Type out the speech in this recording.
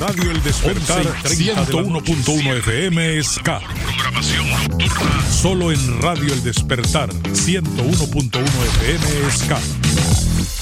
Radio El Despertar 101.1 FM Ska. Programación nocturna. Solo en Radio El Despertar 101.1 FM Ska.